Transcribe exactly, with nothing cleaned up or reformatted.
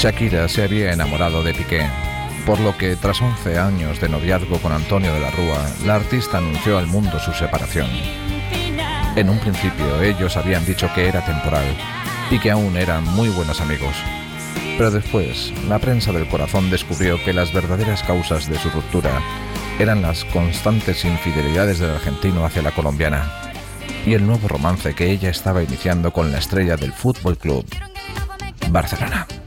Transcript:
Shakira se había enamorado de Piqué, por lo que tras once años de noviazgo con Antonio de la Rúa, la artista anunció al mundo su separación. En un principio ellos habían dicho que era temporal y que aún eran muy buenos amigos, pero después la prensa del corazón descubrió que las verdaderas causas de su ruptura eran las constantes infidelidades del argentino hacia la colombiana y el nuevo romance que ella estaba iniciando con la estrella del Fútbol Club Barcelona.